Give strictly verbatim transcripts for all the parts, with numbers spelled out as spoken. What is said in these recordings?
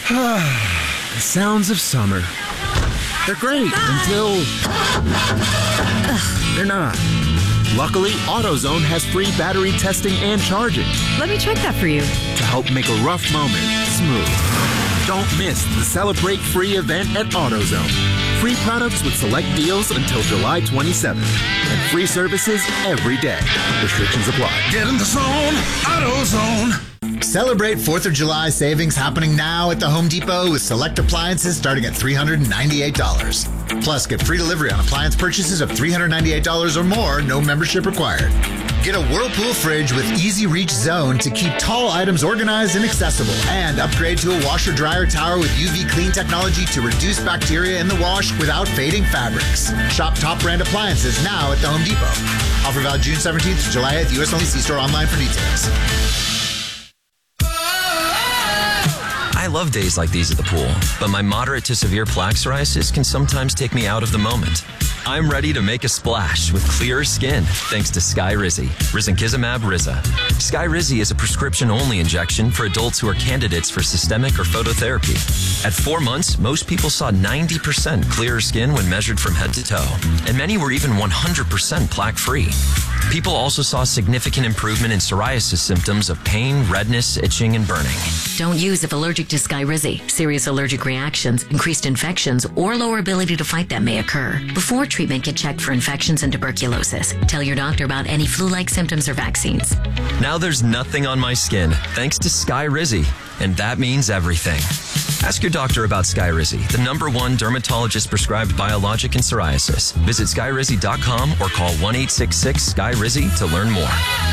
The sounds of summer. They're great until they're not. Luckily, AutoZone has free battery testing and charging Let me check that for you. to help make a rough moment smooth. Don't miss the Celebrate Free event at AutoZone. Free products with select deals until July twenty-seventh. And free services every day. Restrictions apply. Get in the zone, AutoZone. Celebrate fourth of July savings happening now at the Home Depot with select appliances starting at three hundred ninety-eight dollars. Plus, get free delivery on appliance purchases of three hundred ninety-eight dollars or more, no membership required. Get a Whirlpool fridge with Easy Reach Zone to keep tall items organized and accessible. And upgrade to a washer-dryer tower with U V clean technology to reduce bacteria in the wash without fading fabrics. Shop top brand appliances now at the Home Depot. Offer valid June seventeenth to July eighth. U S only. See store online for details. I love days like these at the pool, but my moderate to severe plaque psoriasis can sometimes take me out of the moment. I'm ready to make a splash with clearer skin thanks to Skyrizi, Risankizumab Riza. Skyrizi is a prescription-only injection for adults who are candidates for systemic or phototherapy. At four months, most people saw ninety percent clearer skin when measured from head to toe, and many were even one hundred percent plaque-free. People also saw significant improvement in psoriasis symptoms of pain, redness, itching, and burning. Don't use if allergic to Skyrizi. Serious allergic reactions, increased infections, or lower ability to fight them may occur. Before treatment, get checked for infections and tuberculosis. Tell your doctor about any flu-like symptoms or vaccines. Now there's nothing on my skin thanks to Skyrizi, and that means everything. Ask your doctor about Skyrizi, the number one dermatologist-prescribed biologic in psoriasis. Visit skyrizi dot com or call one eight six six Sky Rizzi to learn more.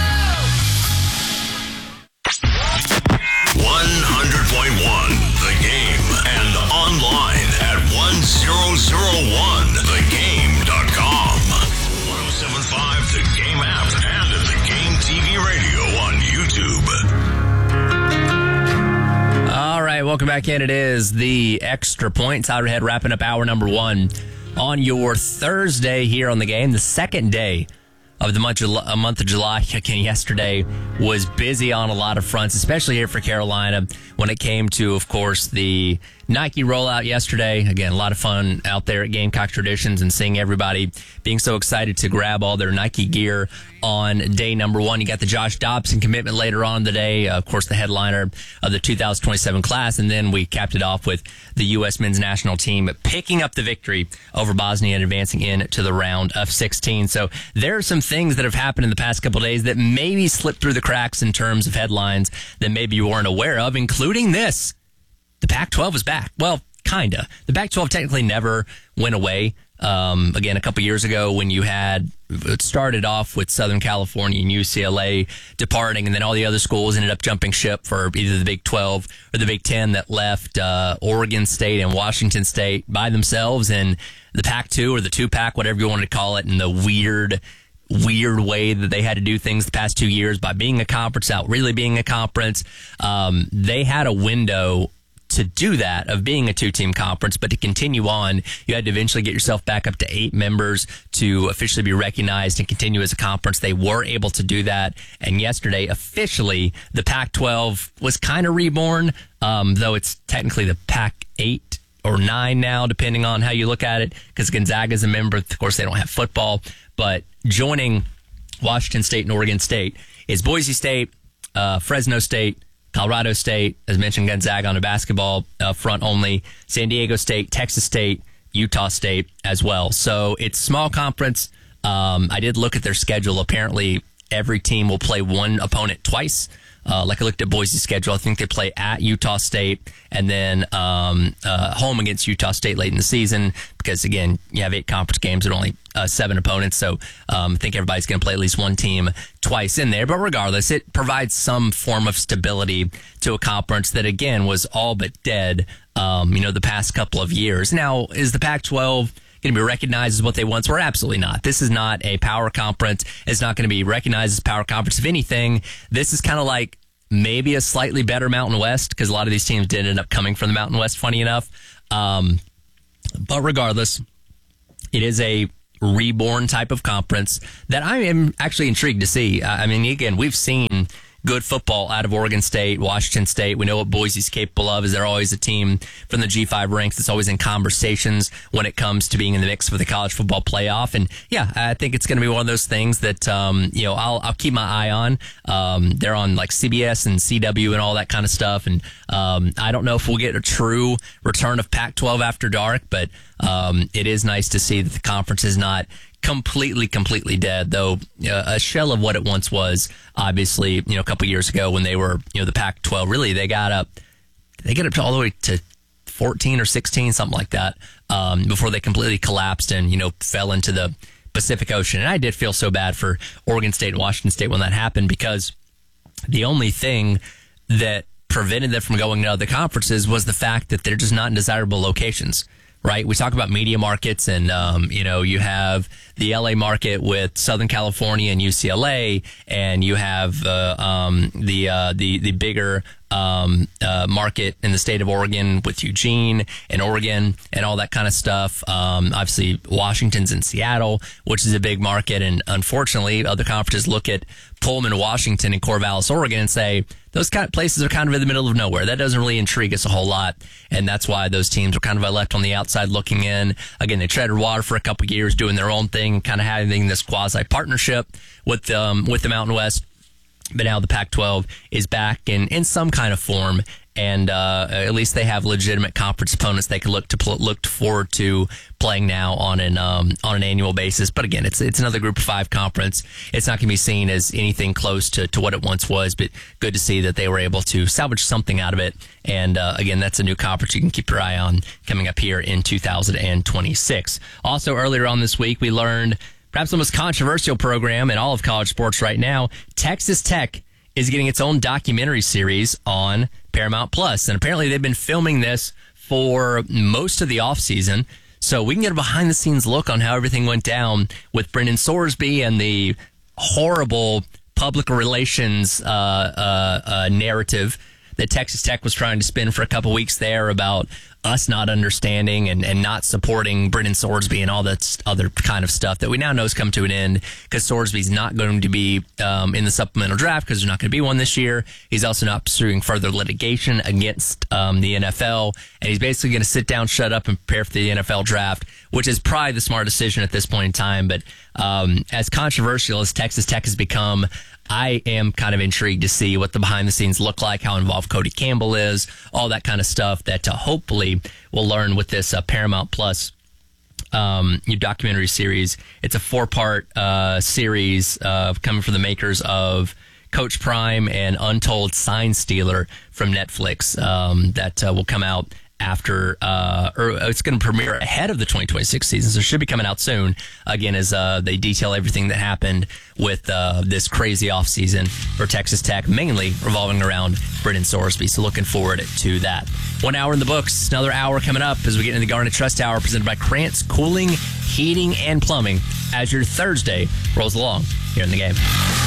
one hundred point one The Game and online at one thousand one the game dot com. one oh seven point five The Game app and The Game T V radio on YouTube. All right, welcome back in. It is the Extra Point. Tyler Head wrapping up hour number one on your Thursday here on The Game, the second day of the month of, a month of July. Again, yesterday was busy on a lot of fronts, especially here for Carolina when it came to, of course, the Nike rollout yesterday. Again, a lot of fun out there at Gamecock Traditions and seeing everybody being so excited to grab all their Nike gear on day number one. You got the Josh Dobson commitment later on in the day, uh, of course, the headliner of the two thousand twenty-seven class. And then we capped it off with the U S men's national team picking up the victory over Bosnia and advancing into the round of sixteen. So there are some things that have happened in the past couple of days that maybe slipped through the cracks in terms of headlines that maybe you weren't aware of, including this. The Pac twelve is back. Well, kinda. The Pac twelve technically never went away. Um, again, a couple years ago when you had, it started off with Southern California and U C L A departing, and then all the other schools ended up jumping ship for either the Big twelve or the Big ten that left uh, Oregon State and Washington State by themselves, and the Pac two or the two-pack, whatever you want to call it, and the weird weird way that they had to do things the past two years by being a conference out really being a conference. Um, they had a window to do that of being a two-team conference, but to continue on, you had to eventually get yourself back up to eight members to officially be recognized and continue as a conference. They were able to do that, and yesterday, officially, the Pac twelve was kind of reborn, um, though it's technically the Pac eight or nine now, depending on how you look at it, because Gonzaga is a member. Of course, they don't have football, but joining Washington State and Oregon State is Boise State, uh, Fresno State, Colorado State, as mentioned, Gonzaga on a basketball uh, front only, San Diego State, Texas State, Utah State as well. So it's small conference. Um, I did look at their schedule. Apparently, every team will play one opponent twice. Uh, like I looked at Boise's schedule, I think they play at Utah State and then um, uh, home against Utah State late in the season because, again, you have eight conference games and only uh, seven opponents. So um, I think everybody's going to play at least one team twice in there. But regardless, it provides some form of stability to a conference that, again, was all but dead, um, you know, the past couple of years. Now, is the Pac twelve going to be recognized as what they once were? Absolutely not. This is not a power conference. It's not going to be recognized as a power conference. If anything, this is kind of like maybe a slightly better Mountain West because a lot of these teams did end up coming from the Mountain West, funny enough. Um, but regardless, it is a reborn type of conference that I am actually intrigued to see. I mean, again, we've seen good football out of Oregon State, Washington State. We know what Boise's capable of. Is they're always a team from the G five ranks that's always in conversations when it comes to being in the mix for the college football playoff. And yeah, I think it's going to be one of those things that um, you know I'll I'll keep my eye on. Um, they're on like C B S and C W and all that kind of stuff. And um, I don't know if we'll get a true return of Pac twelve after dark, but um, it is nice to see that the conference is not completely, completely dead, though uh, a shell of what it once was. Obviously, you know, a couple years ago when they were, you know, the Pac twelve, really, they got up, they got up to all the way to fourteen or sixteen, something like that, um, before they completely collapsed and, you know, fell into the Pacific Ocean. And I did feel so bad for Oregon State and Washington State when that happened, because the only thing that prevented them from going to other conferences was the fact that they're just not in desirable locations. Right. We talk about media markets, and, um, you know, you have the L A market with Southern California and U C L A, and you have uh, um, the uh, the the bigger um, uh, market in the state of Oregon with Eugene and Oregon and all that kind of stuff. Um, obviously, Washington's in Seattle, which is a big market. And unfortunately, other conferences look at Pullman, Washington, and Corvallis, Oregon, and say, those kind of places are kind of in the middle of nowhere. That doesn't really intrigue us a whole lot. And that's why those teams were kind of left on the outside looking in. Again, they treaded water for a couple of years, doing their own thing, kind of having this quasi partnership with, um, with the Mountain West. But now the Pac twelve is back in, in some kind of form. And uh, at least they have legitimate conference opponents they can look to pl- look forward to playing now on an um, on an annual basis. But again, it's it's another Group of Five conference. It's not going to be seen as anything close to, to what it once was. But good to see that they were able to salvage something out of it. And uh, again, that's a new conference you can keep your eye on coming up here in two thousand twenty-six. Also, earlier on this week, we learned perhaps the most controversial program in all of college sports right now. Texas Tech is getting its own documentary series on Paramount Plus. And apparently they've been filming this for most of the offseason. So we can get a behind-the-scenes look on how everything went down with Brendan Sorsby and the horrible public relations uh, uh, uh, narrative that Texas Tech was trying to spin for a couple weeks there about us not understanding and, and not supporting Brendan Sorsby and all that other kind of stuff that we now know has come to an end, because Sorsby's not going to be um, in the supplemental draft because there's not going to be one this year. He's also not pursuing further litigation against um, the N F L, and he's basically going to sit down, shut up, and prepare for the N F L draft, which is probably the smart decision at this point in time. But um, as controversial as Texas Tech has become, I am kind of intrigued to see what the behind the scenes look like, how involved Cody Campbell is, all that kind of stuff that uh, hopefully we'll learn with this uh, Paramount Plus um, new documentary series. It's a four part uh, series uh, coming from the makers of Coach Prime and Untold Sign Stealer from Netflix um, that uh, will come out after, uh, or it's going to premiere ahead of the twenty twenty-six season, so it should be coming out soon. Again, as uh, they detail everything that happened with uh, this crazy offseason for Texas Tech, mainly revolving around Brendan Sorsby. So looking forward to that. One hour in the books, another hour coming up as we get into the Garnet Trust Hour, presented by Krantz Cooling, Heating, and Plumbing, as your Thursday rolls along here in the game.